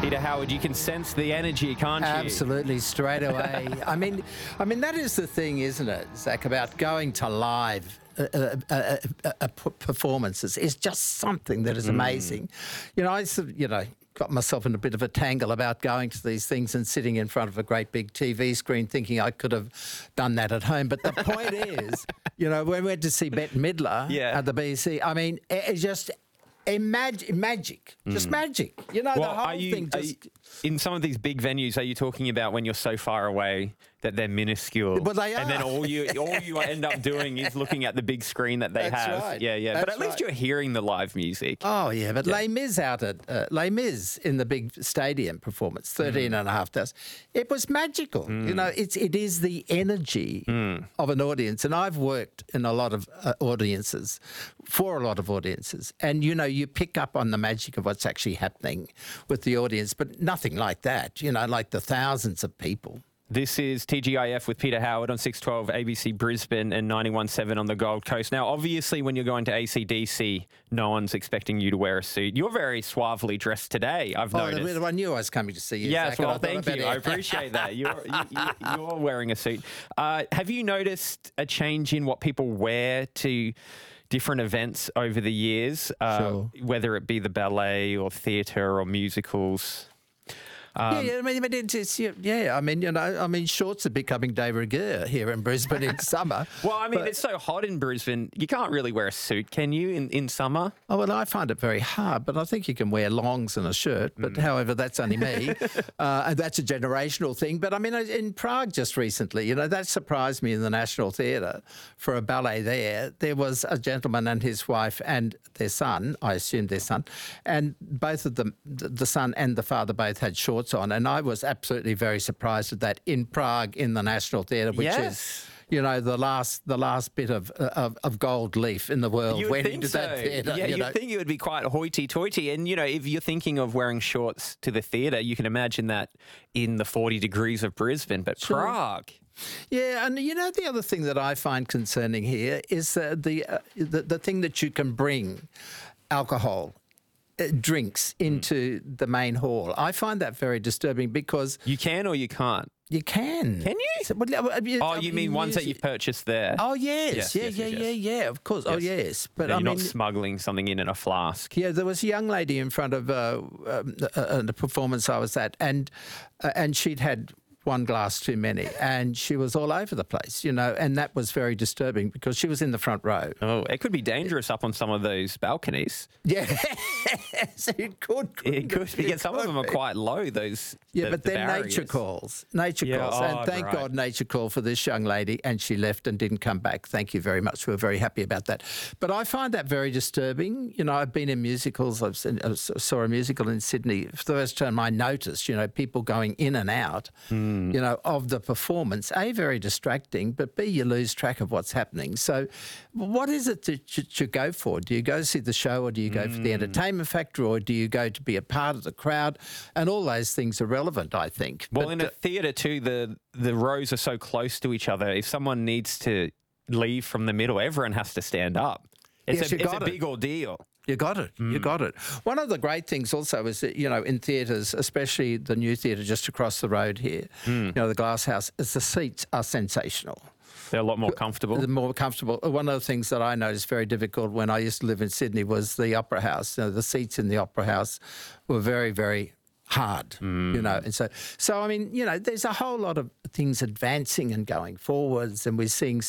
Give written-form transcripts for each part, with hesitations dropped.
Peter Howard, you can sense the energy, can't you? Absolutely, straight away. I mean, that is the thing, isn't it, Zach, about going to live performances. It's just something that is amazing. You know, got myself in a bit of a tangle about going to these things and sitting in front of a great big TV screen thinking I could have done that at home. But the point is, you know, when we went to see Bette Midler at the BC, I mean, it's just magic. Just magic. You know, the whole thing just... In some of these big venues, are you talking about when you're so far away that they're minuscule? Well, they are. And then all you end up doing is looking at the big screen that they have. Right. Yeah. But at least you're hearing the live music. Oh, yeah. But Les Mis out at Les Mis in the big stadium performance, 13,500. It was magical. You know, it is the energy of an audience. And I've worked in a lot of audiences, for a lot of audiences. And, you know, you pick up on the magic of what's actually happening with the audience, but nothing like that, you know, like the thousands of people. This is TGIF with Peter Howard on 612 ABC Brisbane and 91.7 on the Gold Coast. Now, obviously, when you're going to AC/DC, no one's expecting you to wear a suit. You're very suavely dressed today, I've noticed. I knew I was coming to see you. Yes, Zach, well, thank you. I appreciate that. You're wearing a suit. Have you noticed a change in what people wear to different events over the years, whether it be the ballet or theatre or musicals? I mean, shorts are becoming de rigueur here in Brisbane in summer. Well, I mean, it's so hot in Brisbane. You can't really wear a suit, can you, in summer? Oh, well, I find it very hard, but I think you can wear longs and a shirt. But however, that's only me. And that's a generational thing. But I mean, in Prague just recently, you know, that surprised me in the National Theatre for a ballet there. There was a gentleman and his wife and their son, I assume their son, and both of them, the son and the father, both had shorts on, and I was absolutely very surprised at that in Prague in the National Theatre, which is, you know, the last bit of gold leaf in the world went into that theatre. Yeah, you'd think it would be quite hoity-toity. And, you know, if you're thinking of wearing shorts to the theatre, you can imagine that in the 40 degrees of Brisbane, but Prague... Yeah, and you know the other thing that I find concerning here is the thing that you can bring alcohol, drinks into the main hall. I find that very disturbing because... You can or you can't? You can. Can you? You mean ones that you've purchased there? Oh, yes. Yeah, of course. Yes. Oh, yes. But you're not smuggling something in a flask. Yeah, there was a young lady in front of the performance I was at, and she'd had one glass too many, and she was all over the place, you know, and that was very disturbing because she was in the front row. Oh, it could be dangerous up on some of those balconies. Yeah, it could. It could because some of them are quite low, those but then barriers. nature calls. And thank God nature called for this young lady, and she left and didn't come back. Thank you very much. We're very happy about that. But I find that very disturbing. You know, I've been in musicals. I saw a musical in Sydney. For the first time I noticed, you know, people going in and out, you know, of the performance. A, very distracting, but B, you lose track of what's happening. So what is it that you go for? Do you go to see the show, or do you go for the entertainment factor, or do you go to be a part of the crowd? And all those things are relevant, I think. Well, in a theatre too, the rows are so close to each other. If someone needs to leave from the middle, everyone has to stand up. It's a big ordeal. You got it. You got it. One of the great things also is that, you know, in theatres, especially the new theatre just across the road here, you know, the Glass House, is the seats are sensational. They're a lot more comfortable. They're more comfortable. One of the things that I noticed very difficult when I used to live in Sydney was the Opera House. You know, the seats in the Opera House were very, very hard, you know. And so I mean, you know, there's a whole lot of things advancing and going forwards, and we're seeing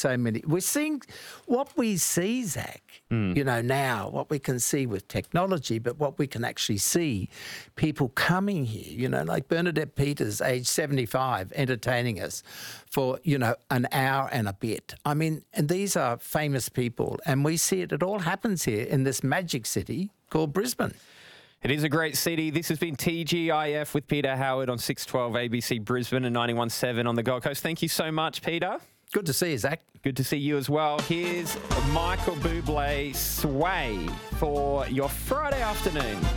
what we see, Zach, you know, now, what we can see with technology, but what we can actually see, people coming here, you know, like Bernadette Peters, age 75, entertaining us for, you know, an hour and a bit. I mean, and these are famous people, and we see it all happens here in this magic city called Brisbane. It is a great city. This has been TGIF with Peter Howard on 612 ABC Brisbane and 91.7 on the Gold Coast. Thank you so much, Peter. Good to see you, Zach. Good to see you as well. Here's Michael Bublé, Sway, for your Friday afternoon.